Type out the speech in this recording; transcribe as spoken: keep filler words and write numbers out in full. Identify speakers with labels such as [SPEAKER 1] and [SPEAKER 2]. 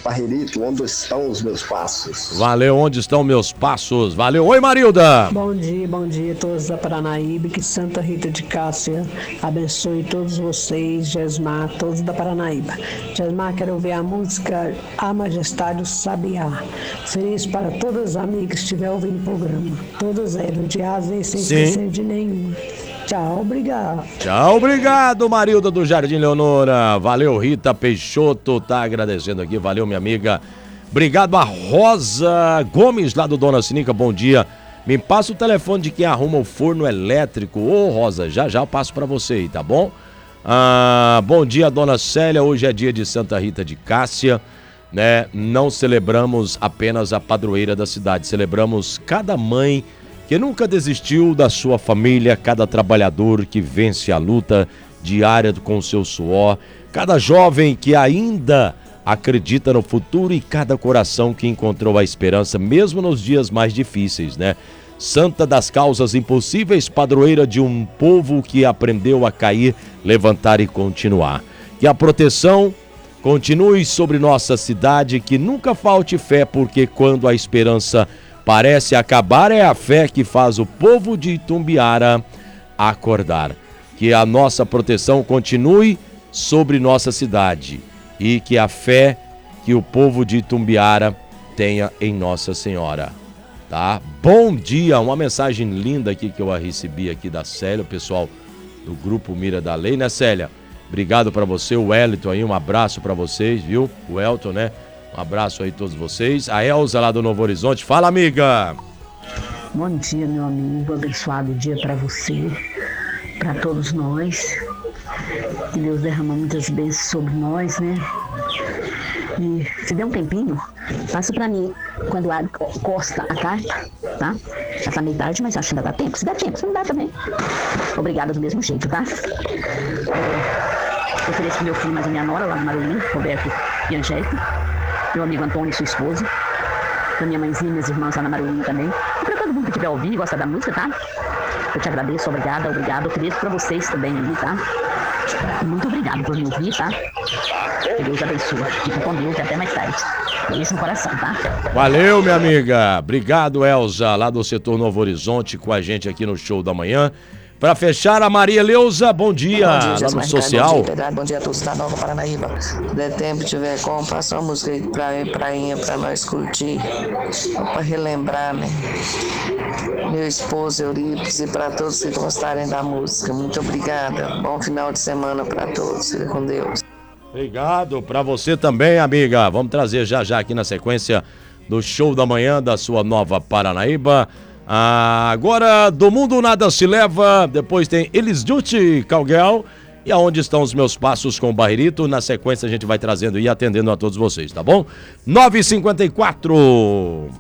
[SPEAKER 1] Barreirito, onde estão os meus passos?
[SPEAKER 2] Valeu, onde estão meus passos? Valeu. Oi, Marilda.
[SPEAKER 3] Bom dia, bom dia a todos da Paranaíba, que Santa Rita de Cássia abençoe todos vocês, Gesmar, todos da Paranaíba. Gesmar, quero ouvir a música A Majestade do Sabiá. Feliz para todas as amigas que estiverem ouvindo o programa. Todas elas, de A a Z, sem
[SPEAKER 2] Sim.
[SPEAKER 3] esquecer de nenhuma. Tchau, obrigado.
[SPEAKER 2] Tchau, obrigado, Marilda do Jardim Leonora. Valeu, Rita Peixoto, tá agradecendo aqui. Valeu, minha amiga. Obrigado a Rosa Gomes, lá do Dona Sinica. Bom dia. Me passa o telefone de quem arruma o forno elétrico. Ô, Rosa, já já eu passo pra você aí, tá bom? Ah, bom dia, Dona Célia. Hoje é dia de Santa Rita de Cássia, né? Não celebramos apenas a padroeira da cidade, celebramos cada mãe que nunca desistiu da sua família, cada trabalhador que vence a luta diária com o seu suor, cada jovem que ainda acredita no futuro e cada coração que encontrou a esperança, mesmo nos dias mais difíceis, né? Santa das causas impossíveis, padroeira de um povo que aprendeu a cair, levantar e continuar. Que a proteção continue sobre nossa cidade, que nunca falte fé, porque quando a esperança parece acabar, é a fé que faz o povo de Itumbiara acordar. Que a nossa proteção continue sobre nossa cidade e que a fé que o povo de Itumbiara tenha em Nossa Senhora. Tá? Bom dia, uma mensagem linda aqui que eu recebi aqui da Célia, o pessoal do Grupo Mira da Lei, né, Célia? Obrigado para você, o Wellington aí, um abraço para vocês, viu? O Elton, né? Um abraço aí a todos vocês. A Elza lá do Novo Horizonte. Fala, amiga!
[SPEAKER 4] Bom dia, meu amigo. Abençoado dia para você, para todos nós. Que Deus derrama muitas bênçãos sobre nós, né? E se der um tempinho, passa para mim quando a Costa a carta, tá? Já tá meio tarde, mas acho que ainda dá tempo. Se der tempo, se não dá também. Obrigada do mesmo jeito, tá? É, ofereço pro meu filho, mais a minha nora lá no Marulim, Roberto e Angélica. Meu amigo Antônio e sua esposa, pra minha mãezinha e minhas irmãs lá na Maruína também. E pra todo mundo que estiver ouvindo e gosta da música, tá? Eu te agradeço, obrigada, obrigado. Eu ofereço pra vocês também ali, tá? Muito obrigado por me ouvir, tá? Que Deus abençoe. Fica com Deus e até mais tarde. Beijo no coração, tá?
[SPEAKER 2] Valeu, minha amiga. Obrigado, Elza, lá do setor Novo Horizonte, com a gente aqui no Show da Manhã. Para fechar, a Maria Leuza, bom dia, bom dia lá no social.
[SPEAKER 5] Bom dia, bom dia a todos da Nova Paranaíba. Se der tempo, tiver como, passa uma música aí pra prainha, pra nós curtir, pra relembrar, né? Meu esposo Eurípides e para todos que gostarem da música. Muito obrigada. Bom final de semana para todos. Fica com Deus.
[SPEAKER 2] Obrigado para você também, amiga. Vamos trazer já já aqui na sequência do Show da Manhã da sua Nova Paranaíba. Ah, agora, do mundo nada se leva, depois tem Elis Duty Calguel e aonde estão os meus passos com o Barreirito. Na sequência a gente vai trazendo e atendendo a todos vocês, tá bom? nove e cinquenta e quatro.